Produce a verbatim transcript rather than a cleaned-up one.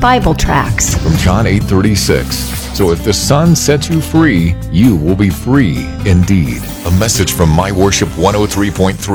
Bible tracts. From John eight thirty-six. So if the Son sets you free, you will be free indeed. A message from My Worship one oh three point three.